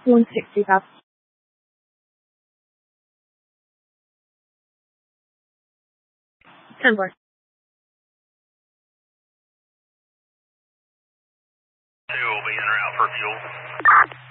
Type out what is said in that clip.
160 ครับ 10 4. 2 will be in or out for fuel.